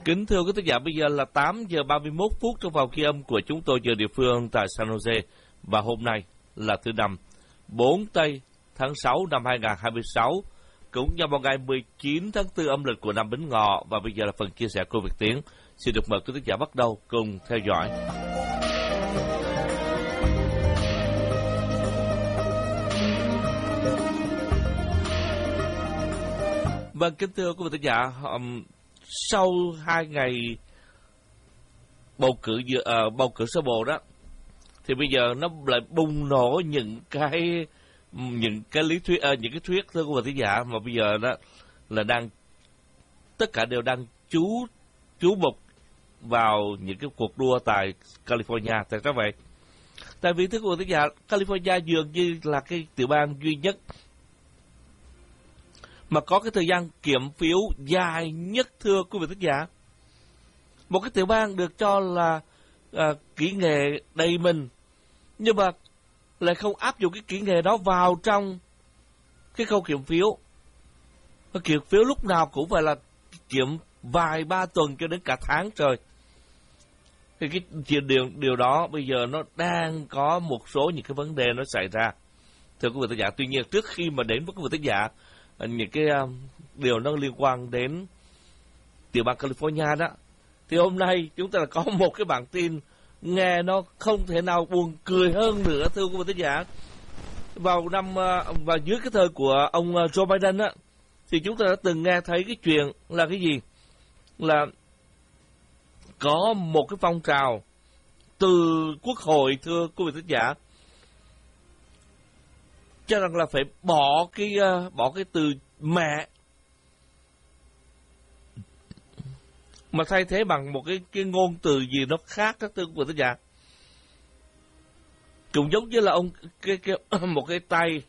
Kính thưa quý thính giả, bây giờ là 8 giờ 31 phút trong phòng ghi âm của chúng tôi giờ địa phương tại San Jose. Và hôm nay là thứ Năm, 4 tây tháng 6 năm 2026, cũng nhằm vào ngày 19 tháng 4 âm lịch của năm Bính Ngọ. Và bây giờ là phần chia sẻ của Việt Tiến. Xin được mời quý thính giả bắt đầu cùng theo dõi. Vâng, kính thưa quý vị thính giả, sau 2 ngày bầu cử sơ bộ đó, thì bây giờ nó lại bùng nổ những cái lý thuyết, những cái thuyết, thưa quý vị thính giả, mà bây giờ đó là tất cả đều đang chú mục vào những cái cuộc đua tại California. Tại sao vậy? Tại vì thưa quý vị thính giả, California dường như là cái tiểu bang duy nhất mà có cái thời gian kiểm phiếu dài nhất, thưa quý vị thính giả. Một cái tiểu bang được cho là kỹ nghệ đầy mình, nhưng mà lại không áp dụng cái kỹ nghệ đó vào trong cái khâu kiểm phiếu. Kiểm phiếu lúc nào cũng phải là kiểm vài ba tuần cho đến cả tháng trời. Thì cái điều đó bây giờ nó đang có một số những cái vấn đề nó xảy ra, thưa quý vị thính giả. Tuy nhiên, trước khi mà đến với quý vị thính giả những cái điều nó liên quan đến tiểu bang California đó, thì hôm nay chúng ta là có một cái bản tin nghe nó không thể nào buồn cười hơn nữa, thưa quý vị thính giả. Vào dưới cái thời của ông Joe Biden á, thì chúng ta đã từng nghe thấy cái chuyện là cái gì, là có một cái phong trào từ quốc hội, thưa quý vị thính giả, cho rằng là phải bỏ cái từ mẹ mà thay thế bằng một cái ngôn từ gì nó khác đó, thưa quý vị thính giả. Cũng giống như là một cái tay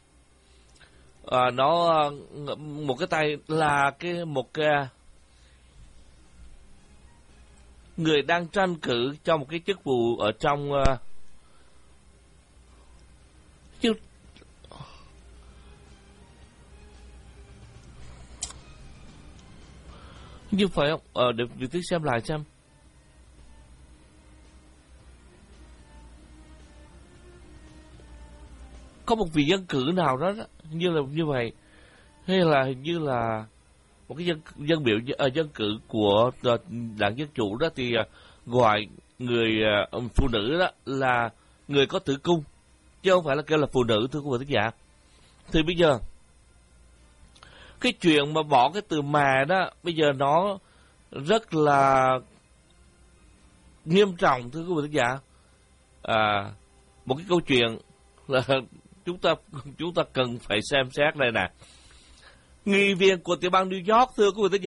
một cái tay là một người đang tranh cử cho một cái chức vụ ở trong như phải không? Để Việt Tiến xem lại xem. Có một vị dân cử nào đó như vậy, hay là hình như là một cái dân cử của đảng Dân Chủ đó, thì gọi người phụ nữ đó là người có tử cung, chứ không phải là kêu là phụ nữ, thưa quý vị thính giả. Thì bây giờ cái chuyện mà bỏ cái từ mẹ đó bây giờ nó rất là nghiêm trọng, thưa quý vị thính giả. Một cái câu chuyện là chúng ta cần phải xem xét đây nè. Nghị viện của tiểu bang New York, thưa quý vị thính